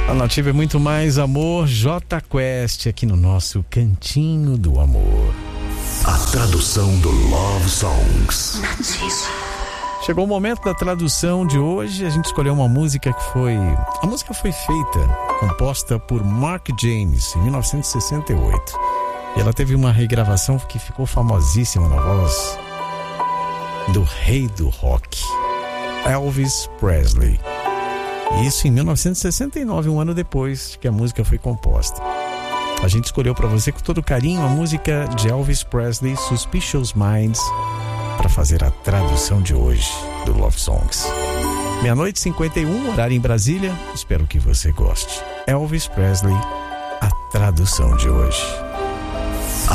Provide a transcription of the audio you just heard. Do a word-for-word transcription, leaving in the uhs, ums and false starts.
A Nativa é muito mais amor. J Quest aqui no nosso Cantinho do Amor. A tradução do Love Songs. Nativa. Chegou o momento da tradução de hoje. A gente escolheu uma música que foi... A música foi feita, composta por Mark James em mil novecentos e sessenta e oito. E ela teve uma regravação que ficou famosíssima na voz do rei do rock, Elvis Presley. Isso em mil novecentos e sessenta e nove, um ano depois que a música foi composta. A gente escolheu para você com todo carinho a música de Elvis Presley, Suspicious Minds, para fazer a tradução de hoje do Love Songs. Meia-noite e cinquenta e um, horário em Brasília. Espero que você goste. Elvis Presley, a tradução de hoje.